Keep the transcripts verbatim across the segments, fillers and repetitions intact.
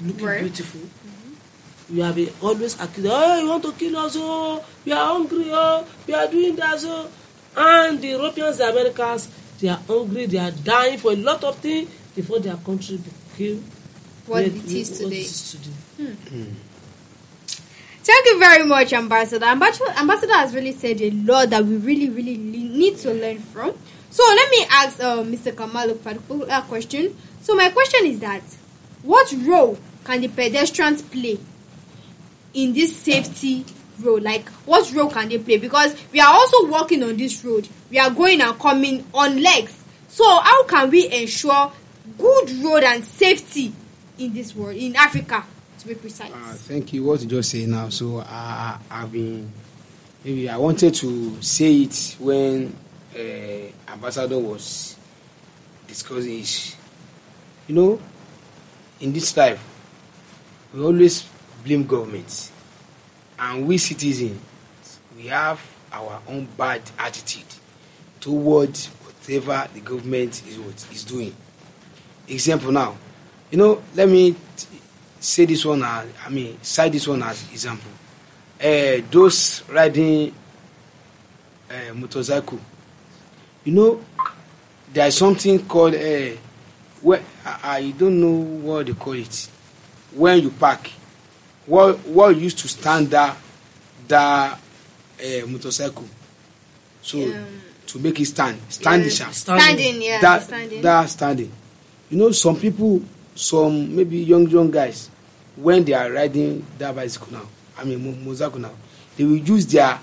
looking right. beautiful. Mm-hmm. We have been always accused, oh, you want to kill us, oh, we are hungry, oh, we are doing that, oh. And the Europeans, the Americans, they are hungry, they are dying for a lot of things before their country became what it is today. What it is today. Hmm. Hmm. Thank you very much, Ambassador. Ambassador. Ambassador has really said a lot that we really, really need to learn from. So let me ask uh, Mister Kamal a particular question. So my question is that, what role can the pedestrians play in this safety road? Like, what role can they play? Because we are also walking on this road. We are going and coming on legs. So how can we ensure good road and safety in this world, in Africa, to be precise? Uh, thank you. What you just say now. So uh, I've been, maybe I wanted to say it when uh, Ambassador was discussing it. You know, in this life, we always blame government, and we citizens, we have our own bad attitude towards whatever the government is what is doing. Example now, you know, let me t- say this one as, I mean, cite this one as example. Uh, those riding uh, motorcycle, you know, there is something called, uh, where, I, I don't know what they call it. When you park, what what used to stand that, that uh, motorcycle, so um, to make it stand, standing, yeah, standing, standing, yeah, that, standing. that standing. You know, some people, some maybe young young guys, when they are riding that bicycle now, I mean motorcycle now, they will use their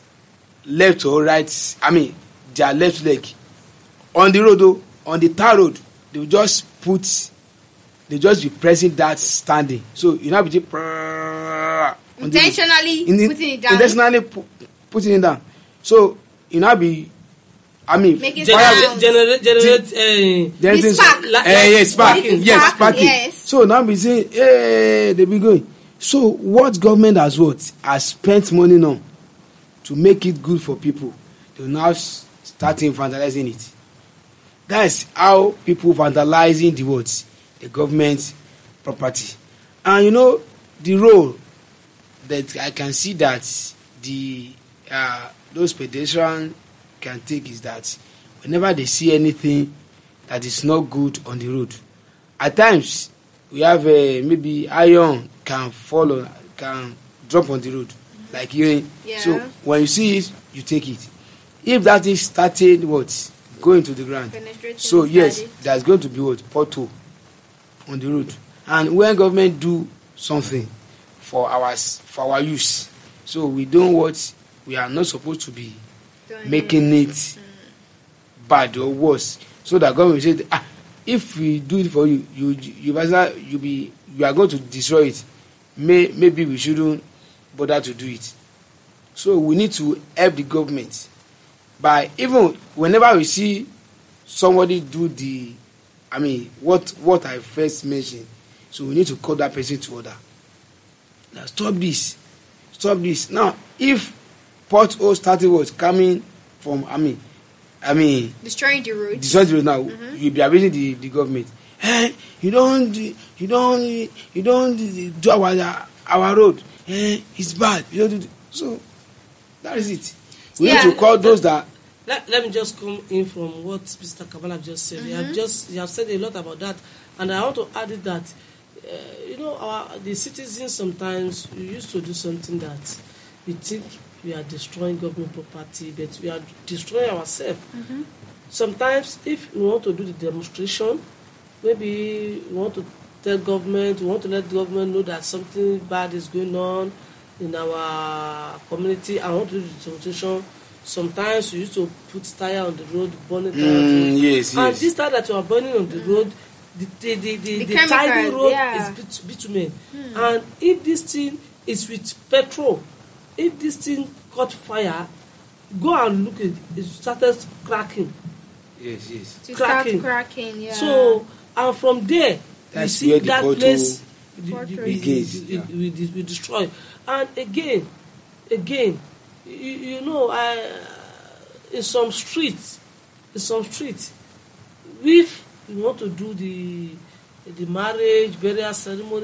left or right, I mean their left leg on the road, though, on the tar road. They will just put, they just be pressing that standing. So you know, be intentionally in, putting it down. Intentionally pu- putting it down. So you know, be, I mean, making generate, generate, generate, uh, generate spark. Uh, yes, sparking. Yes, sparking. Yes. So now be saying, hey, they be going. So what government has what has spent money on to make it good for people, they now starting vandalizing it. That's how people vandalizing the what, the government property. And you know, the role that I can see that the uh, those pedestrians can take is that whenever they see anything that is not good on the road, at times we have a, maybe iron can fall on, can drop on the road like urine. Yeah. So when you see it, you take it. If that is started what going to the ground, so yes, there's going to be what pothole on the road. And when government do something for our for our use, so we don't what we are not supposed to be don't making it mm. bad or worse. So that government said, ah, if we do it for you, you you you, you be you are going to destroy it. May, maybe we shouldn't bother to do it. So we need to help the government by, even whenever we see somebody do the, I mean, what what I first mentioned, so we need to call that person to order. Now stop this, stop this. Now, if pothole started was coming from, I mean, I mean, destroying the road, destroying the road now, mm-hmm. you'll be abusing the, the government. Hey, you don't, you don't, you don't do our our road. Hey, it's bad. You don't do. So that is it. We yeah. need to call those that. Let, let me just come in from what Mister Kabbalah just said. Mm-hmm. You have just you have said a lot about that, and I want to add it that uh, you know our the citizens sometimes we used to do something that we think we are destroying government property, but we are destroying ourselves. Mm-hmm. Sometimes, if we want to do the demonstration, maybe we want to tell government, we want to let the government know that something bad is going on in our community, and want to do the demonstration. Sometimes we used to put tire on the road, burning tire mm, on the road. Yes, and yes. this tire that you are burning on the mm. road, the the the, the, the, the tiny road yeah. is bit, bitumen. Mm. And if this thing is with petrol, if this thing caught fire, go and look at it, it started cracking. Yes, yes. To cracking. Start cracking, yeah. So, and from there, that's you see that the place we, begins. we, Yeah. we, we, we destroy. And again, again, you, you know, I, in some streets, in some streets, if we want to do the the marriage, burial ceremony,